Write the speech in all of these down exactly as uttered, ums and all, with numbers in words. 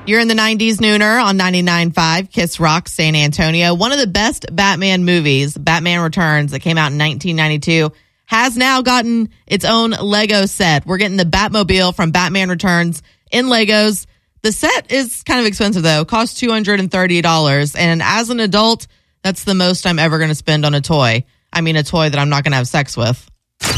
You're in the nineties Nooner on ninety-nine point five Kiss Rock San Antonio. One of the best Batman movies, Batman Returns, that came out in nineteen ninety-two, has now gotten its own Lego set. We're getting the Batmobile from Batman Returns in Legos. The set is kind of expensive, though. Costs two hundred thirty dollars. And as an adult, that's the most I'm ever going to spend on a toy. I mean, a toy that I'm not going to have sex with.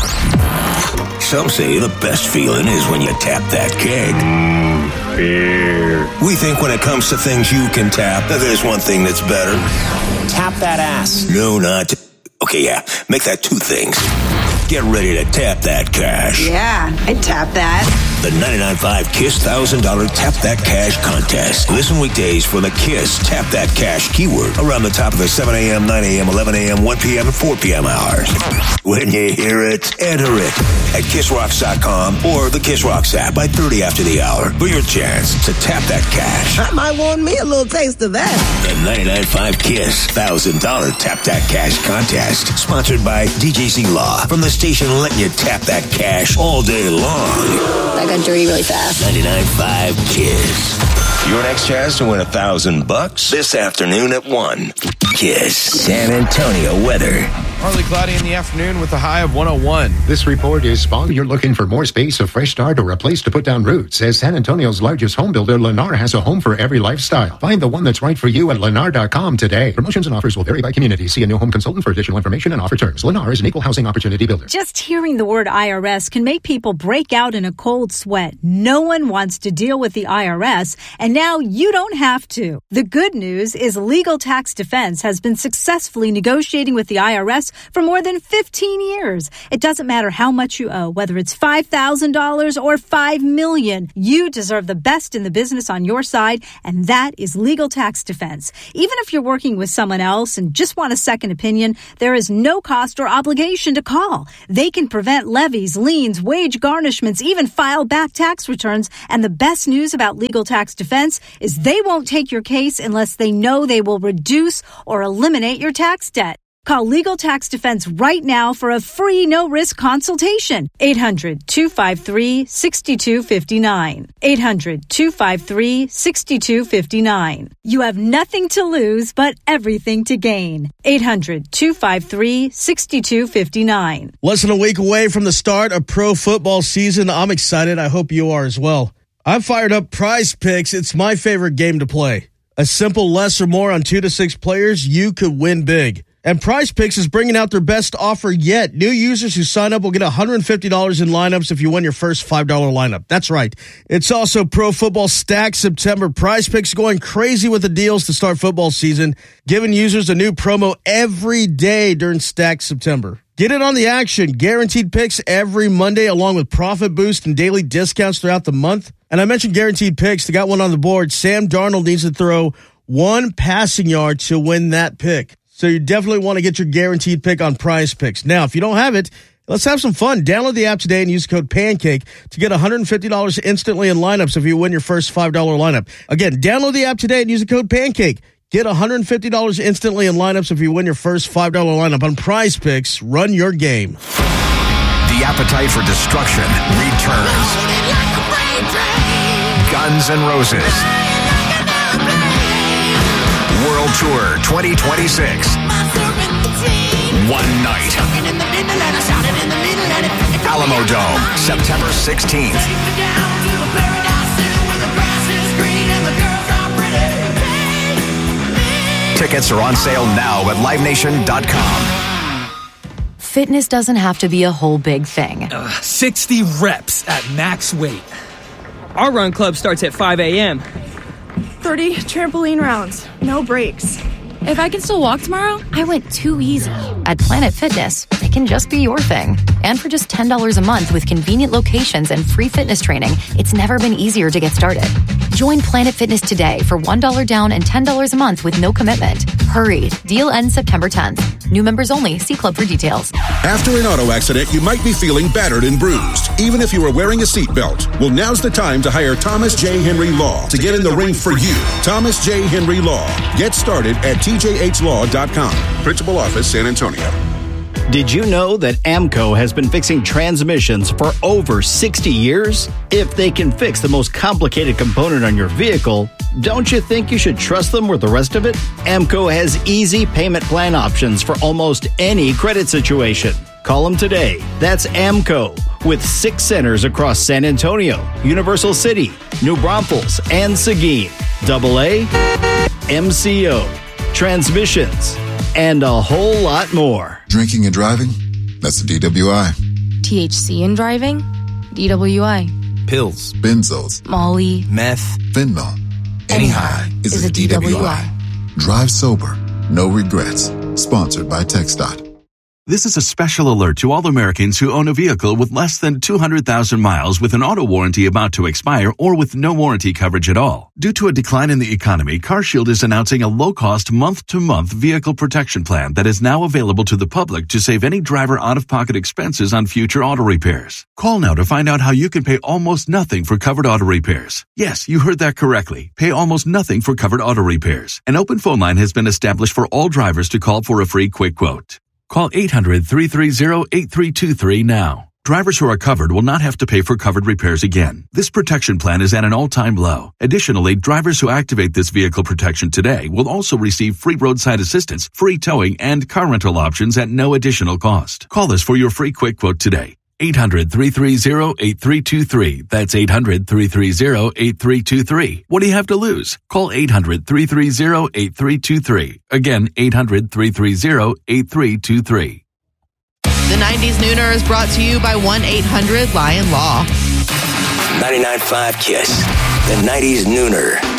Some say the best feeling is when you tap that keg. Mm, beer. We think when it comes to things you can tap, that there's one thing that's better. Tap that ass. No, not... Okay, yeah, make that two things. Get ready to tap that cash. Yeah, I'd tap that. The ninety-nine point five Kiss one thousand dollars Tap That Cash contest. Listen weekdays for the Kiss Tap That Cash keyword around the top of the seven a.m., nine a.m., eleven a.m., one p.m., and four p.m. hours. When you hear it, enter it at kiss rocks dot com or the Kiss Rocks app by thirty after the hour for your chance to tap that cash. I might want me a little taste of that. The ninety-nine point five Kiss one thousand dollars Tap That Cash contest. Sponsored by D J Z Law from the station letting you tap that cash all day long. That got dirty really fast. ninety-nine point five Kiss. Your next chance to win a thousand bucks this afternoon at one. Kiss San Antonio weather. Partly cloudy in the afternoon with a high of one oh one. This report is sponsored. You're looking for more space, a fresh start, or a place to put down roots. As San Antonio's largest home builder, Lennar has a home for every lifestyle. Find the one that's right for you at lennar dot com today. Promotions and offers will vary by community. See a new home consultant for additional information and offer terms. Lennar is an equal housing opportunity builder. Just hearing the word I R S can make people break out in a cold sweat. No one wants to deal with the I R S, and now you don't have to. The good news is Legal Tax Defense has been successfully negotiating with the I R S for more than fifteen years. It doesn't matter how much you owe, whether it's five thousand dollars or five million dollars. You deserve the best in the business on your side, and that is Legal Tax Defense. Even if you're working with someone else and just want a second opinion, there is no cost or obligation to call. They can prevent levies, liens, wage garnishments, even file back tax returns. And the best news about Legal Tax Defense is they won't take your case unless they know they will reduce or eliminate your tax debt. Call Legal Tax Defense right now for a free no-risk consultation. eight hundred, two five three, six two five nine. eight hundred, two five three, six two five nine. You have nothing to lose but everything to gain. eight hundred, two five three, six two five nine. Less than a week away from the start of pro football season. I'm excited. I hope you are as well. I've fired up Prize Picks. It's my favorite game to play. A simple less or more on two to six players, you could win big. And Prize Picks is bringing out their best offer yet. New users who sign up will get one hundred fifty dollars in lineups if you win your first five dollars lineup. That's right. It's also Pro Football Stack September. Prize Picks going crazy with the deals to start football season, giving users a new promo every day during Stack September. Get in on the action. Guaranteed picks every Monday along with profit boost and daily discounts throughout the month. And I mentioned guaranteed picks. They got one on the board. Sam Darnold needs to throw one passing yard to win that pick. So you definitely want to get your guaranteed pick on Prize Picks. Now, if you don't have it, let's have some fun. Download the app today and use code PANCAKE to get one hundred fifty dollars instantly in lineups if you win your first five dollars lineup. Again, download the app today and use the code PANCAKE. Get one hundred fifty dollars instantly in lineups if you win your first five dollars lineup on Prize Picks. Run your game. The appetite for destruction returns. Guns N' Roses World Tour twenty twenty-six. One night. Alamo Dome, September sixteenth. Tickets are on sale now at live nation dot com. Fitness doesn't have to be a whole big thing. Uh, sixty reps at max weight. Our run club starts at five a.m. thirty trampoline rounds, no breaks. If I can still walk tomorrow, I went too easy. At Planet Fitness, it can just be your thing. And for just ten dollars a month with convenient locations and free fitness training, it's never been easier to get started. Join Planet Fitness today for one dollar down and ten dollars a month with no commitment. Hurry. Deal ends September tenth. New members only. See club for details. After an auto accident, you might be feeling battered and bruised, even if you are wearing a seatbelt. Well, now's the time to hire Thomas J. Henry Law to get in the ring for you. Thomas J. Henry Law. Get started at T J H law dot com. Principal Office, San Antonio. Did you know that AMCO has been fixing transmissions for over sixty years? If they can fix the most complicated component on your vehicle, Don't you think you should trust them with the rest of it? AMCO has easy payment plan options for almost any credit situation. Call them today. That's AMCO, with six centers across San Antonio, Universal City, New Braunfels, and Seguin. Double A, M C O, transmissions, and a whole lot more. Drinking and driving? That's a D W I. T H C in driving? D W I. Pills, benzos, Molly, meth, fentanyl. Any high is, is a, a D W I. D W I. Drive sober. No regrets. Sponsored by TxDOT. This is a special alert to all Americans who own a vehicle with less than two hundred thousand miles with an auto warranty about to expire or with no warranty coverage at all. Due to a decline in the economy, CarShield is announcing a low-cost month-to-month vehicle protection plan that is now available to the public to save any driver out-of-pocket expenses on future auto repairs. Call now to find out how you can pay almost nothing for covered auto repairs. Yes, you heard that correctly. Pay almost nothing for covered auto repairs. An open phone line has been established for all drivers to call for a free quick quote. Call eight hundred, three three zero, eight three two three now. Drivers who are covered will not have to pay for covered repairs again. This protection plan is at an all-time low. Additionally, drivers who activate this vehicle protection today will also receive free roadside assistance, free towing, and car rental options at no additional cost. Call us for your free quick quote today. eight hundred, three three zero, eight three two three. That's eight hundred, three three zero, eight three two three. What do you have to lose? Call eight hundred, three three zero, eight three two three. Again, eight hundred, three three zero, eight three two three. The nineties Nooner is brought to you by one eight hundred Lion Law. ninety-nine point five KISS. The nineties Nooner.